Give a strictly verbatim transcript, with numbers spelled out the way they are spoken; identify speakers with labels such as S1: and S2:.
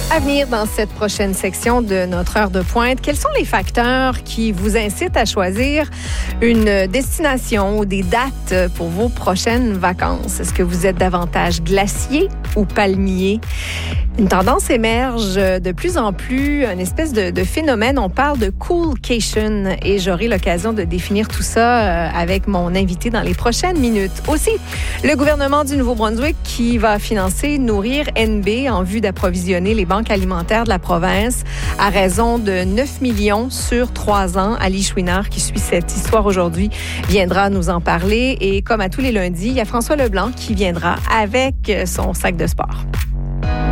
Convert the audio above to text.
S1: À venir dans cette prochaine section de notre heure de pointe, quels sont les facteurs qui vous incitent à choisir une destination ou des dates pour vos prochaines vacances? Est-ce que vous êtes davantage glacier ou palmier? Une tendance émerge de plus en plus, une espèce de, de phénomène. On parle de coolcation et j'aurai l'occasion de définir tout ça avec mon invité dans les prochaines minutes. Aussi, le gouvernement du Nouveau-Brunswick qui va financer Nourrir N B en vue d'approvisionner les banques alimentaires de la province à raison de neuf millions sur trois ans. Ali Chouinard, qui suit cette histoire aujourd'hui, viendra nous en parler. Et comme à tous les lundis, il y a François Leblanc qui viendra avec son sac de sport.